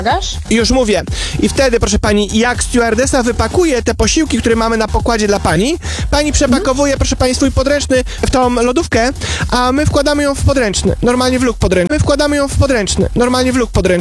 bagaż? Już mówię. I wtedy, proszę pani, jak stewardesa wypakuje te posiłki, które mamy na pokładzie dla pani, pani przepakowuje, proszę pani, swój podręczny w tą lodówkę, a my wkładamy ją w podręczny. Normalnie w luk podręczny. My wkładamy ją w podręczny. Normalnie w luk podręczny.